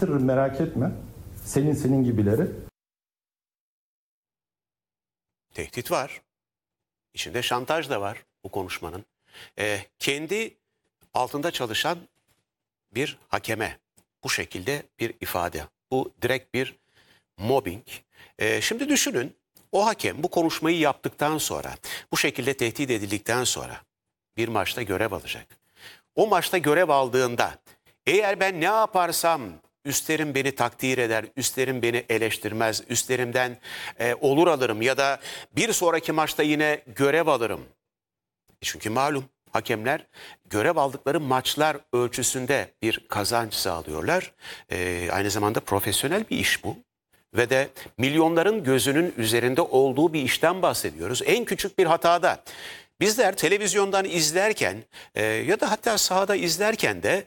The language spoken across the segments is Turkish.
bitiririm, merak etme. Senin gibileri. Tehdit var. İçinde şantaj da var bu konuşmanın. Kendi altında çalışan bir hakeme bu şekilde bir ifade. Bu direkt bir mobbing. Şimdi düşünün, o hakem bu konuşmayı yaptıktan sonra, bu şekilde tehdit edildikten sonra bir maçta görev alacak. O maçta görev aldığında eğer ben ne yaparsam üstlerim beni takdir eder, üstlerim beni eleştirmez, üstlerimden olur alırım ya da bir sonraki maçta yine görev alırım. Çünkü malum hakemler görev aldıkları maçlar ölçüsünde bir kazanç sağlıyorlar. Aynı zamanda profesyonel bir iş bu. Ve de milyonların gözünün üzerinde olduğu bir işten bahsediyoruz. En küçük bir hatada bizler televizyondan izlerken ya da hatta sahada izlerken de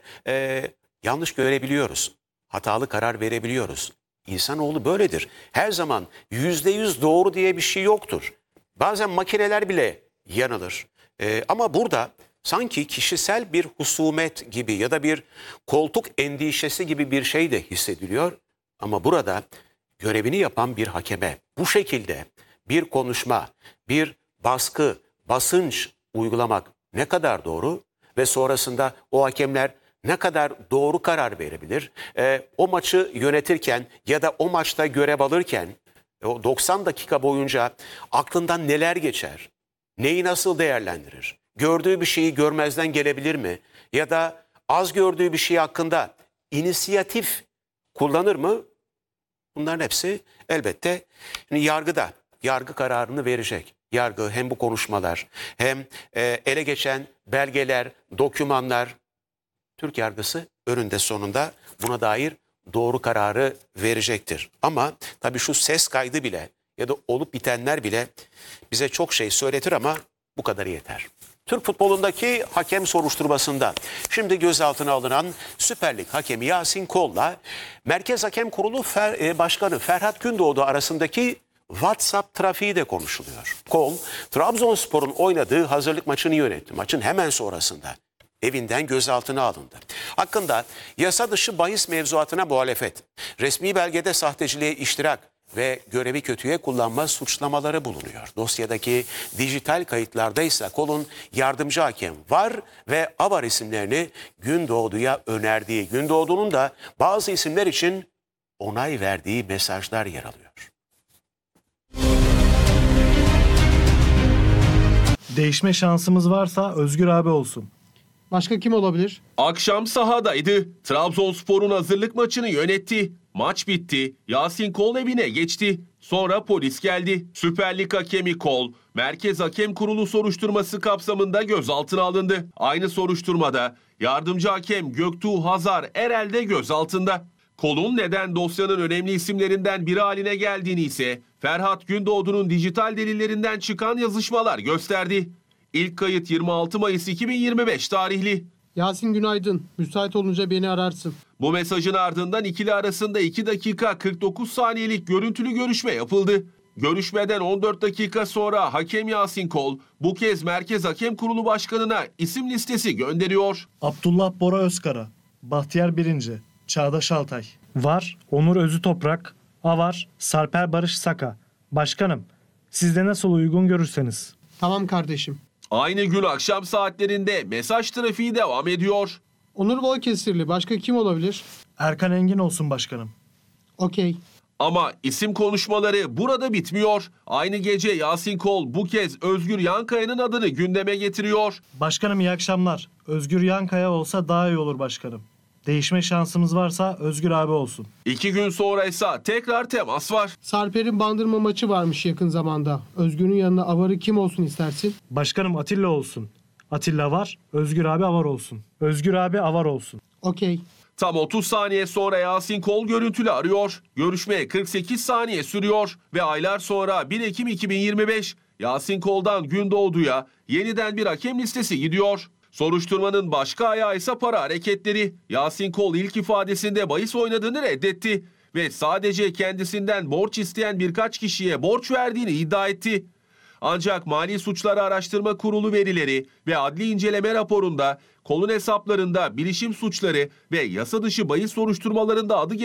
yanlış görebiliyoruz. Hatalı karar verebiliyoruz. İnsanoğlu böyledir. Her zaman %100 doğru diye bir şey yoktur. Bazen makineler bile yanılır. Ama burada sanki kişisel bir husumet gibi ya da bir koltuk endişesi gibi bir şey de hissediliyor. Ama burada görevini yapan bir hakeme bu şekilde bir konuşma, bir baskı, basınç uygulamak ne kadar doğru ve sonrasında o hakemler ne kadar doğru karar verebilir? O maçı yönetirken ya da o maçta görev alırken o 90 dakika boyunca aklından neler geçer? Neyi nasıl değerlendirir? Gördüğü bir şeyi görmezden gelebilir mi? Ya da az gördüğü bir şey hakkında inisiyatif kullanır mı? Bunların hepsi elbette yargıda, yargı kararını verecek. Yargı hem bu konuşmalar hem ele geçen belgeler, dokümanlar, Türk yargısı önünde sonunda buna dair doğru kararı verecektir. Ama tabii şu ses kaydı bile ya da olup bitenler bile bize çok şey söyletir ama bu kadarı yeter. Türk futbolundaki hakem soruşturmasında şimdi gözaltına alınan Süper Lig hakemi Yasin Kol'la Merkez Hakem Kurulu Başkanı Ferhat Gündoğdu arasındaki WhatsApp trafiği de konuşuluyor. Kol, Trabzonspor'un oynadığı hazırlık maçını yönetti. Maçın hemen sonrasında evinden gözaltına alındı. Hakkında yasa dışı bahis mevzuatına muhalefet, resmi belgede sahteciliğe iştirak ve görevi kötüye kullanma suçlamaları bulunuyor. Dosyadaki dijital kayıtlarda ise Kol'un yardımcı hakem var ve AVAR isimlerini Gündoğdu'ya önerdiği, Gündoğdu'nun da bazı isimler için onay verdiği mesajlar yer alıyor. Değişme şansımız varsa Özgür abi olsun. Başka kim olabilir? Akşam sahadaydı. Trabzonspor'un hazırlık maçını yönetti. Maç bitti. Yasin Kol evine geçti. Sonra polis geldi. Süper Lig hakemi Kol, Merkez Hakem Kurulu soruşturması kapsamında gözaltına alındı. Aynı soruşturmada yardımcı hakem Göktuğ Hazar Erel de gözaltında. Kol'un neden dosyanın önemli isimlerinden biri haline geldiğini ise Ferhat Gündoğdu'nun dijital delillerinden çıkan yazışmalar gösterdi. İlk kayıt 26 Mayıs 2025 tarihli. Yasin günaydın. Müsait olunca beni ararsın. Bu mesajın ardından ikili arasında 2 dakika 49 saniyelik görüntülü görüşme yapıldı. Görüşmeden 14 dakika sonra hakem Yasin Kol bu kez Merkez Hakem Kurulu Başkanı'na isim listesi gönderiyor. Abdullah Bora Özkara, Bahtiyar Birinci, Çağdaş Altay. Var Onur Özü Toprak, Avar Sarper Barış Saka. Başkanım, siz de nasıl uygun görürseniz. Tamam kardeşim. Aynı gün akşam saatlerinde mesaj trafiği devam ediyor. Onur Balıkesirli. Başka kim olabilir? Erkan Engin olsun başkanım. Okey. Ama isim konuşmaları burada bitmiyor. Aynı gece Yasin Kol bu kez Özgür Yankaya'nın adını gündeme getiriyor. Başkanım iyi akşamlar. Özgür Yankaya olsa daha iyi olur başkanım. Değişme şansımız varsa Özgür abi olsun. 2 gün sonra ise tekrar temas var. Sarper'in Bandırma maçı varmış yakın zamanda. Özgür'ün yanına avarı kim olsun istersin? Başkanım Atilla olsun. Atilla var, Özgür abi avar olsun. Özgür abi avar olsun. Okey. Tam 30 saniye sonra Yasin Kol görüntülü arıyor. Görüşme 48 saniye sürüyor ve aylar sonra 1 Ekim 2025 Yasin Kol'dan Gündoğdu'ya yeniden bir hakem listesi gidiyor. Soruşturmanın başka ayağı ise para hareketleri. Yasin Kol ilk ifadesinde bahis oynadığını reddetti ve sadece kendisinden borç isteyen birkaç kişiye borç verdiğini iddia etti. Ancak Mali Suçları Araştırma Kurulu verileri ve adli inceleme raporunda Kol'un hesaplarında bilişim suçları ve yasa dışı bahis soruşturmalarında adı